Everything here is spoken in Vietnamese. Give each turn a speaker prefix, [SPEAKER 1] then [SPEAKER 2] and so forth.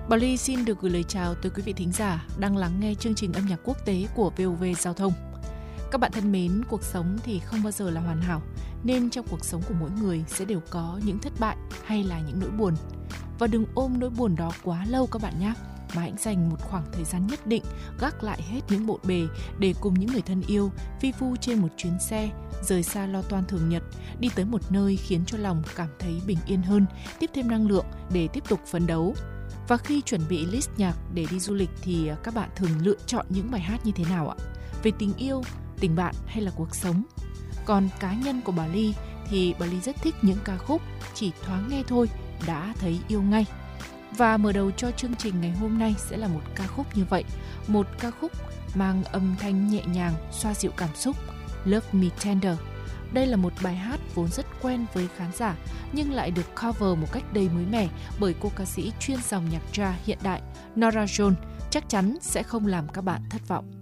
[SPEAKER 1] Bảo Ly xin được gửi lời chào tới quý vị thính giả đang lắng nghe chương trình âm nhạc quốc tế của VOV Giao thông. Các bạn thân mến, cuộc sống thì không bao giờ là hoàn hảo, nên trong cuộc sống của mỗi người sẽ đều có những thất bại hay là những nỗi buồn. Và đừng ôm nỗi buồn đó quá lâu các bạn nhé, mà hãy dành một khoảng thời gian nhất định gác lại hết những bộn bề để cùng những người thân yêu vi vu trên một chuyến xe, rời xa lo toan thường nhật, đi tới một nơi khiến cho lòng cảm thấy bình yên hơn, tiếp thêm năng lượng để tiếp tục phấn đấu. Và khi chuẩn bị list nhạc để đi du lịch thì các bạn thường lựa chọn những bài hát như thế nào ạ? Về tình yêu, tình bạn hay là cuộc sống? Còn cá nhân của Bảo Ly thì Bảo Ly rất thích những ca khúc chỉ thoáng nghe thôi đã thấy yêu ngay. Và mở đầu cho chương trình ngày hôm nay sẽ là một ca khúc như vậy, một ca khúc mang âm thanh nhẹ nhàng, xoa dịu cảm xúc, Love Me Tender. Đây là một bài hát vốn rất quen với khán giả nhưng lại được cover một cách đầy mới mẻ bởi cô ca sĩ chuyên dòng nhạc jazz hiện đại Norah Jones, chắc chắn sẽ không làm các bạn thất vọng.